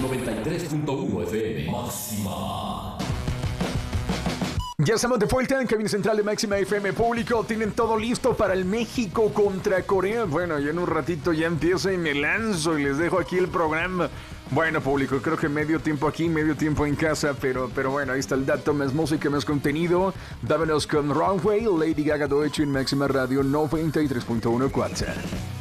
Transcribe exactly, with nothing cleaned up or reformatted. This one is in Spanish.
noventa y tres punto uno F M. Máxima. Ya estamos de vuelta en cabina central de Máxima F M. Público, tienen todo listo para el México contra Corea. Bueno, ya en un ratito ya empiezo y me lanzo y les dejo aquí el programa. Bueno, público, creo que medio tiempo aquí, medio tiempo en casa, pero, pero bueno, ahí está el dato, más música, más contenido. Vámonos con Runway, Lady Gaga Deutsche en Máxima Radio noventa y tres punto uno Cuarta.